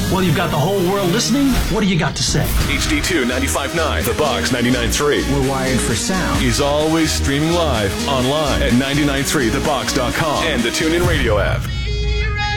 Well, you've got the whole world listening. What do you got to say? HD2 95.9, The Box 99.3. We're wired for sound. Is always streaming live online at 993thebox.com and the TuneIn Radio app.